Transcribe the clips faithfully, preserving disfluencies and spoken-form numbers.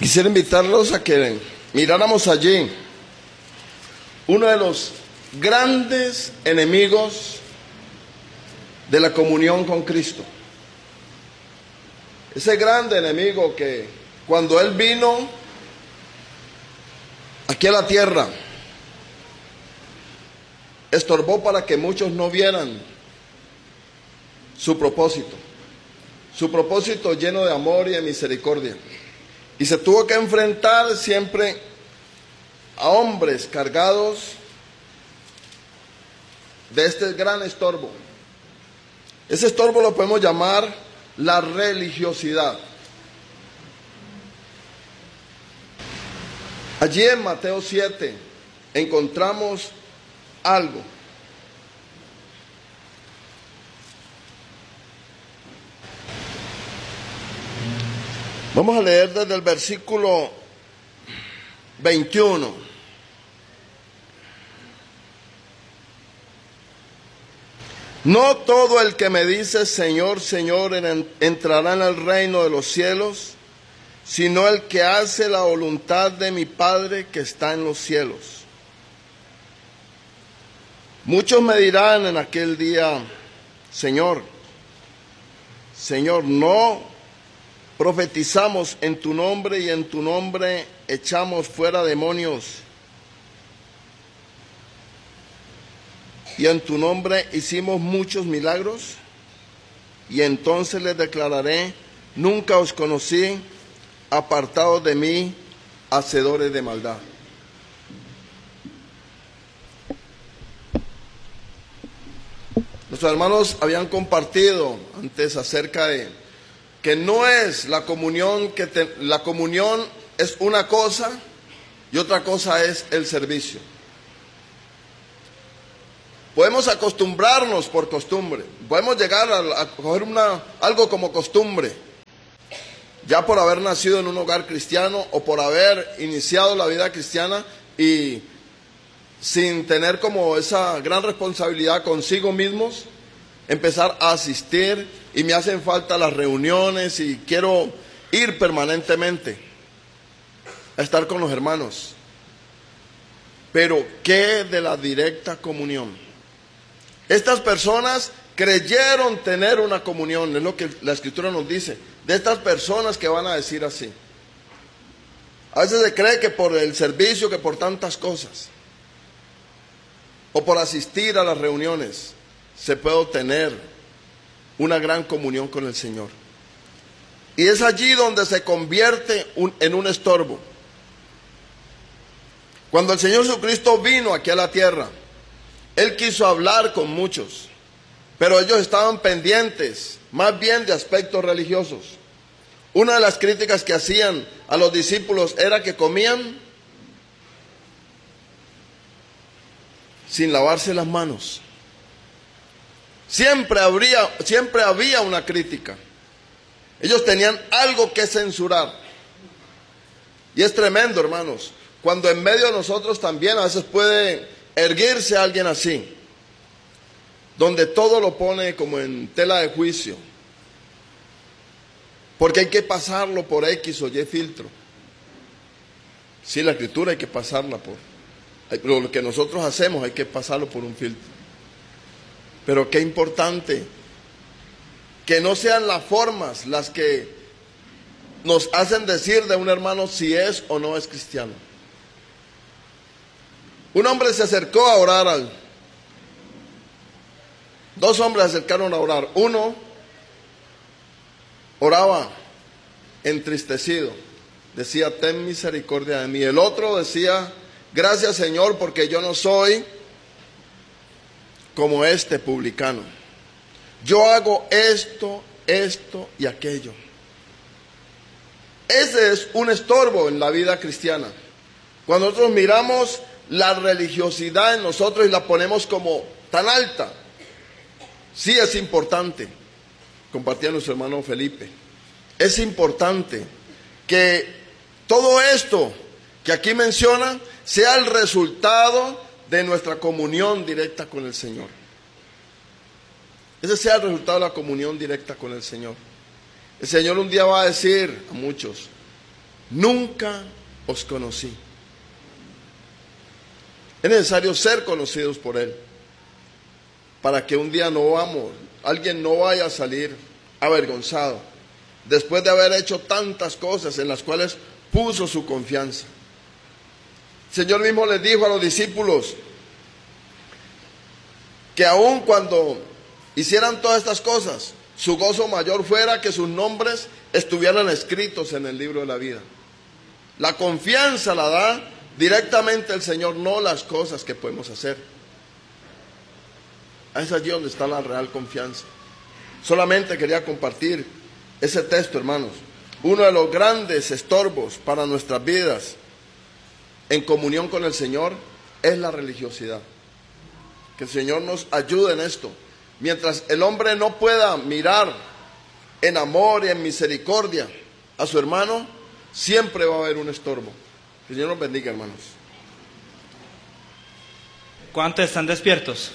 Quisiera invitarlos a que miráramos allí uno de los grandes enemigos de la comunión con Cristo. Ese grande enemigo que cuando Él vino aquí a la tierra, estorbó para que muchos no vieran su propósito, su propósito lleno de amor y de misericordia. Y se tuvo que enfrentar siempre a hombres cargados de este gran estorbo. Ese estorbo lo podemos llamar la religiosidad. Allí en Mateo siete encontramos algo. Vamos a leer desde el versículo veintiuno. No todo el que me dice Señor, Señor entrará en el reino de los cielos, sino el que hace la voluntad de mi Padre que está en los cielos. Muchos me dirán en aquel día, Señor, Señor, no profetizamos en tu nombre y en tu nombre echamos fuera demonios y en tu nombre hicimos muchos milagros. Y entonces les declararé, nunca os conocí, apartados de mí, hacedores de maldad. Nuestros hermanos habían compartido antes acerca de que no es la comunión, que te, la comunión es una cosa y otra cosa es el servicio. Podemos acostumbrarnos por costumbre, podemos llegar a, a coger una, algo como costumbre, ya por haber nacido en un hogar cristiano o por haber iniciado la vida cristiana y sin tener como esa gran responsabilidad consigo mismos, empezar a asistir y me hacen falta las reuniones y quiero ir permanentemente a estar con los hermanos. Pero ¿qué de la directa comunión? Estas personas creyeron tener una comunión, es lo que la Escritura nos dice, de estas personas que van a decir así. A veces se cree que por el servicio, que por tantas cosas, o por asistir a las reuniones, se puede obtener una gran comunión con el Señor. Y es allí donde se convierte un, en un estorbo. Cuando el Señor Jesucristo vino aquí a la tierra, Él quiso hablar con muchos, pero ellos estaban pendientes más bien de aspectos religiosos. Una de las críticas que hacían a los discípulos era que comían sin lavarse las manos. Siempre habría, siempre había una crítica. Ellos tenían algo que censurar. Y es tremendo, hermanos, cuando en medio de nosotros también a veces puede erguirse alguien así, donde todo lo pone como en tela de juicio, porque hay que pasarlo por X o Y filtro. Sí, la Escritura hay que pasarla por, lo que nosotros hacemos hay que pasarlo por un filtro. Pero qué importante que no sean las formas las que nos hacen decir de un hermano si es o no es cristiano. Un hombre se acercó a orar al... Dos hombres se acercaron a orar. Uno oraba entristecido. Decía, ten misericordia de mí. El otro decía, gracias Señor porque yo no soy como este publicano. Yo hago esto, esto y aquello. Ese es un estorbo en la vida cristiana. Cuando nosotros miramos la religiosidad en nosotros y la ponemos como tan alta, sí es importante, compartía nuestro hermano Felipe, es importante que todo esto que aquí menciona sea el resultado de nuestra comunión directa con el Señor. Ese sea el resultado de la comunión directa con el Señor. El Señor un día va a decir a muchos, nunca os conocí. Es necesario ser conocidos por Él, para que un día no vamos, alguien no vaya a salir avergonzado, después de haber hecho tantas cosas en las cuales puso su confianza. El Señor mismo les dijo a los discípulos que aun cuando hicieran todas estas cosas, su gozo mayor fuera que sus nombres estuvieran escritos en el libro de la vida. La confianza la da directamente el Señor, no las cosas que podemos hacer. Es allí donde está la real confianza. Solamente quería compartir ese texto, hermanos. Uno de los grandes estorbos para nuestras vidas en comunión con el Señor es la religiosidad. Que el Señor nos ayude en esto. Mientras el hombre no pueda mirar en amor y en misericordia a su hermano, siempre va a haber un estorbo. Que el Señor nos bendiga, hermanos. ¿Cuántos están despiertos?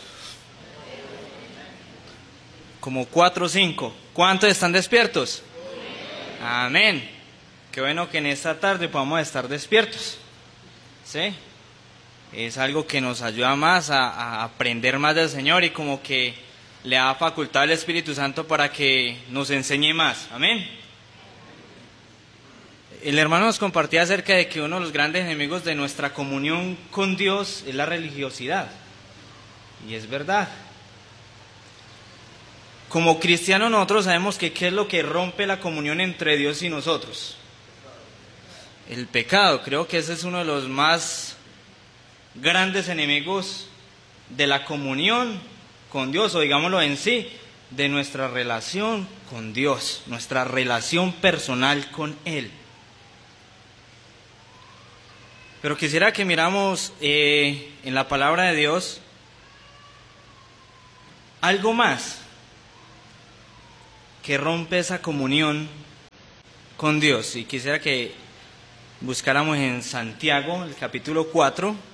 Como cuatro o cinco. ¿Cuántos están despiertos? Amén. Qué bueno que en esta tarde podamos estar despiertos. ¿Sí? Es algo que nos ayuda más a, a aprender más del Señor y como que le da facultad al Espíritu Santo para que nos enseñe más. Amén. El hermano nos compartía acerca de que uno de los grandes enemigos de nuestra comunión con Dios es la religiosidad. Y es verdad. Como cristianos nosotros sabemos que qué es lo que rompe la comunión entre Dios y nosotros. El pecado. Creo que ese es uno de los más grandes enemigos de la comunión con Dios, o digámoslo en sí, de nuestra relación con Dios, nuestra relación personal con Él. Pero quisiera que miramos eh, en la palabra de Dios algo más que rompe esa comunión con Dios. Y quisiera que buscáramos en Santiago, el capítulo cuatro.